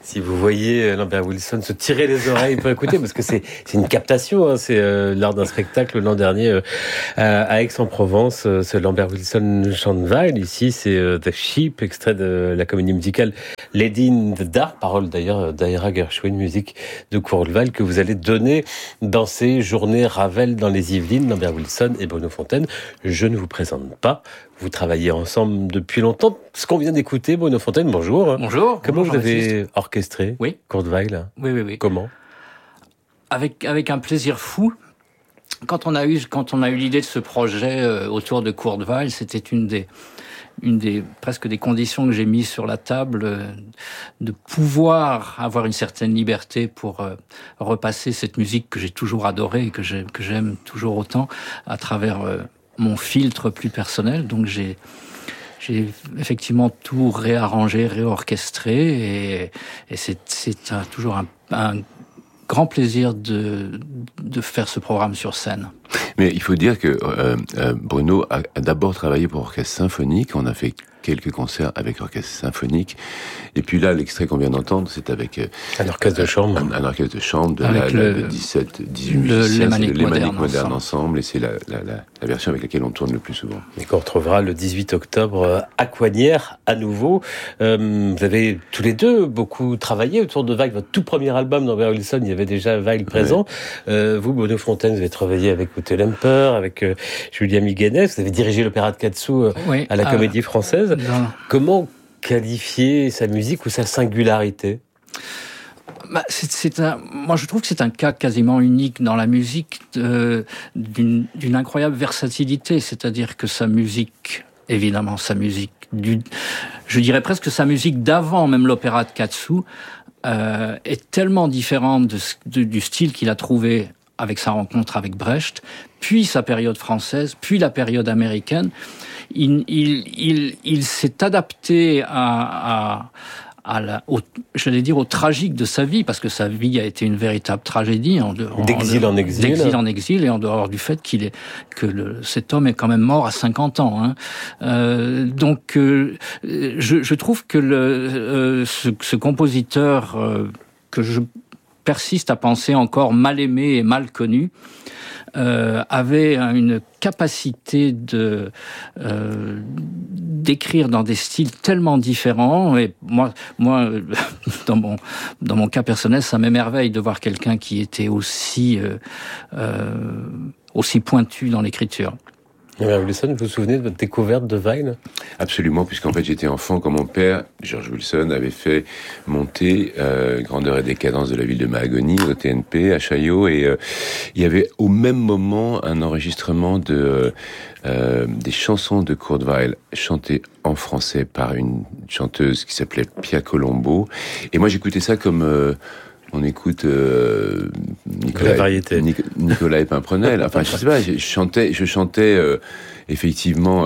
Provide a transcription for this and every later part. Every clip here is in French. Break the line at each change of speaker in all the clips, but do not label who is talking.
Si vous voyez Lambert Wilson se tirer les oreilles pour écouter, parce que c'est une captation, hein, c'est lors d'un spectacle l'an dernier à Aix-en-Provence, ce Lambert Wilson chante Weill. Ici, c'est The Sheep, extrait de la comédie musicale Lady in the Dark, parole d'ailleurs d'Ira Gershwin, musique de Kurt Weill, que vous allez donner dans ces journées Ravel dans les Yvelines, Lambert Wilson et Bruno Fontaine. Je ne vous présente pas. Vous travaillez ensemble depuis longtemps. Ce qu'on vient d'écouter, Bruno Fontaine, bonjour.
Bonjour.
Comment vous avez orchestré Kurt Weill?
Oui.
Comment?
Avec un plaisir fou. Quand on a eu l'idée de ce projet autour de Kurt Weill, c'était une des presque des conditions que j'ai mises sur la table, de pouvoir avoir une certaine liberté pour repasser cette musique que j'ai toujours adorée et que j'aime toujours autant à travers mon filtre plus personnel. Donc j'ai effectivement tout réarrangé, réorchestré, et c'est toujours un grand plaisir de faire ce programme sur scène.
Mais il faut dire que Bruno a d'abord travaillé pour orchestre symphonique. On a fait quelques concerts avec orchestre symphonique. Et puis là, l'extrait qu'on vient d'entendre, c'est avec
un orchestre de chambre.
Un orchestre de chambre de 18 musiciens,
les Maniques
modernes ensemble. Et c'est la version avec laquelle on tourne le plus souvent.
Et qu'on retrouvera le 18 octobre à Coignières, à nouveau. Vous avez tous les deux beaucoup travaillé autour de Weill. Votre tout premier album, Lambert Wilson, il y avait déjà Weill présent. Vous, Bruno Fontaine, vous avez travaillé avec Ute Lemper, avec Julia Migenes. Vous avez dirigé l'opéra de Katsu à la Comédie Française. Comment qualifier sa musique ou sa singularité?
Moi, je trouve que c'est un cas quasiment unique dans la musique d'une incroyable versatilité. C'est-à-dire que sa musique, évidemment, je dirais presque sa musique d'avant même l'opéra de Katsu, est tellement différente du style qu'il a trouvé avec sa rencontre avec Brecht, puis sa période française, puis la période américaine. Il s'est adapté au tragique de sa vie, parce que sa vie a été une véritable tragédie,
d'exil en exil,
et en dehors du fait cet homme est quand même mort à 50 ans. Donc, je trouve que ce compositeur que je persiste à penser encore mal aimé et mal connu, avait une capacité d'écrire dans des styles tellement différents. Et moi, dans mon cas personnel, ça m'émerveille de voir quelqu'un qui était aussi pointu dans l'écriture.
Lambert Wilson, vous vous souvenez de votre découverte de Weill?
Absolument, puisqu'en fait j'étais enfant quand mon père, George Wilson, avait fait monter Grandeur et décadence de la ville de Mahagoni au TNP à Chaillot, et il y avait au même moment un enregistrement des chansons de Kurt Weill chantées en français par une chanteuse qui s'appelait Pia Colombo, et moi j'écoutais ça comme on écoute Nicolas Pimprenel. Enfin, je sais pas, je chantais effectivement.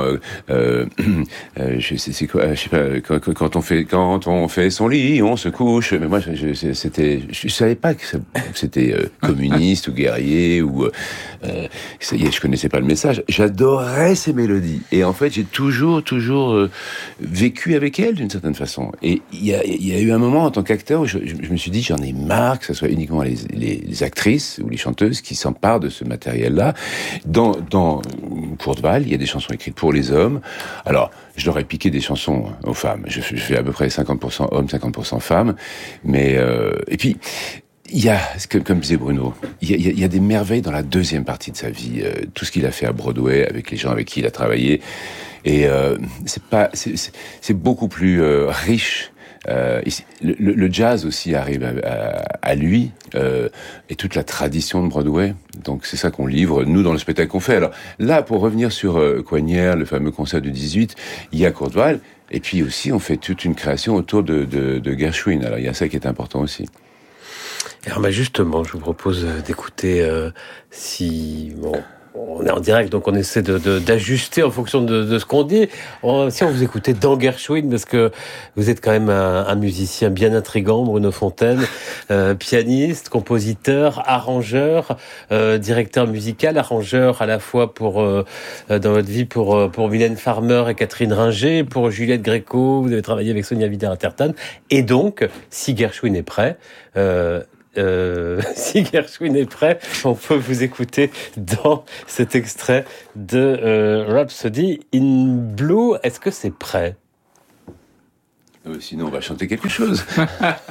C'est quoi, je sais pas. Quand on fait son lit, on se couche. Mais moi, je savais pas que c'était communiste ou guerrier ou. Je connaissais pas le message. J'adorais ces mélodies. Et en fait, j'ai toujours vécu avec elles d'une certaine façon. Et il y a eu un moment en tant qu'acteur où je me suis dit, j'en ai marre que ce soit uniquement les actrices ou les chanteuses qui s'emparent de ce matériel-là. Dans Kurt Weill, il y a des chansons écrites pour les hommes. Alors, je leur ai piqué des chansons aux femmes. Je fais à peu près 50% hommes, 50% femmes. Mais et puis il y a, comme disait Bruno, il y a des merveilles dans la deuxième partie de sa vie. Tout ce qu'il a fait à Broadway avec les gens avec qui il a travaillé, et c'est beaucoup plus riche. Le jazz aussi arrive à lui, et toute la tradition de Broadway. Donc c'est ça qu'on livre, nous, dans le spectacle qu'on fait. Alors là, pour revenir sur Coignières, le fameux concert du 18, il y a Kurt Weill, et puis aussi on fait toute une création autour de Gershwin. Alors il y a ça qui est important aussi.
Alors justement, je vous propose d'écouter on est en direct, donc on essaie d'ajuster en fonction de ce qu'on dit. Si on vous écoutait dans Gershwin, parce que vous êtes quand même un musicien bien intrigant, Bruno Fontaine, pianiste, compositeur, arrangeur, directeur musical, arrangeur à la fois dans votre vie pour Mylène Farmer et Catherine Ringer, pour Juliette Gréco, vous avez travaillé avec Sonia Vidar-Tertan, et donc, si Gershwin est prêt, si Gershwin est prêt, on peut vous écouter dans cet extrait de Rhapsody in Blue. Est-ce que c'est prêt ?
Sinon, on va chanter quelque chose.